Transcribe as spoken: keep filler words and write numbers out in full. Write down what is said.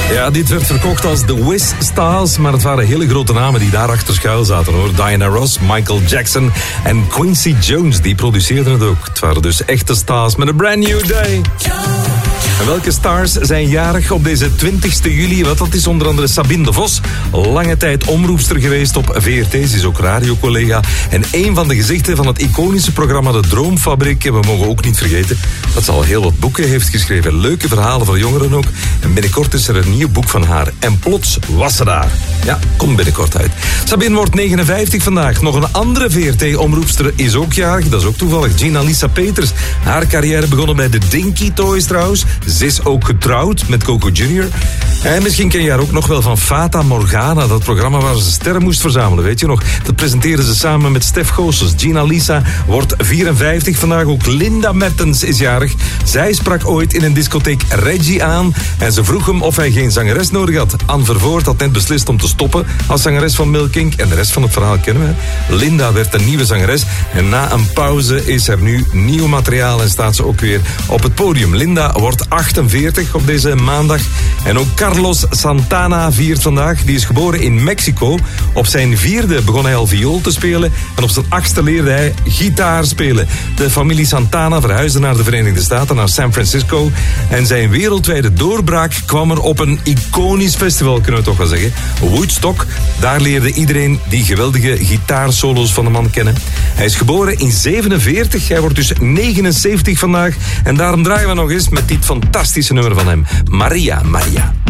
Ja, dit werd verkocht als The Wiz Stars, maar het waren hele grote namen die daarachter schuil zaten, hoor. Diana Ross, Michael Jackson en Quincy Jones, die produceerden het ook. Het waren dus echte stars met een brand new day. En welke stars zijn jarig op deze twintigste juli? Wat dat is onder andere Sabine de Vos, lange tijd omroepster geweest op V R T. Ze is ook radiocollega en een van de gezichten van het iconische programma De Droomfabriek. En we mogen ook niet vergeten dat ze al heel wat boeken heeft geschreven. Leuke verhalen voor jongeren ook. En binnenkort is er een nieuw boek van haar. En plots was ze daar. Ja, komt binnenkort uit. Sabine wordt negenenvijftig vandaag. Nog een andere V R T-omroepster is ook jarig. Dat is ook toevallig. Gina Lisa Peters. Haar carrière begonnen bij de Dinky Toys trouwens. Ze is ook getrouwd met Coco Junior En misschien ken je haar ook nog wel van Fata Morgana. Dat programma waar ze sterren moest verzamelen, weet je nog. Dat presenteerden ze samen met Stef Goossens. Gina Lisa wordt vierenvijftig vandaag. Ook Linda Mertens is jarig. Zij sprak ooit in een discotheek Reggie aan. En ze vroeg hem of hij geen zangeres nodig had. Anne Vervoort had net beslist om te stoppen als zangeres van Milk Incorporated. En de rest van het verhaal kennen we. Linda werd een nieuwe zangeres. En na een pauze is er nu nieuw materiaal en staat ze ook weer op het podium. Linda wordt achtenveertig op deze maandag. En ook Carlos Santana viert vandaag. Die is geboren in Mexico. Op zijn vierde begon hij al viool te spelen. En op zijn achtste leerde hij gitaar spelen. De familie Santana verhuisde naar de Verenigde Staten, naar San Francisco. En zijn wereldwijde doorbraak kwam er op een iconisch festival, kunnen we toch wel zeggen. Woodstock. Daar leerde iedereen die geweldige gitaarsolo's van de man kennen. Hij is geboren in zevenenveertig. Hij wordt dus negenenzeventig vandaag. En daarom draaien we nog eens met dit fantastische nummer van hem. Maria, Maria.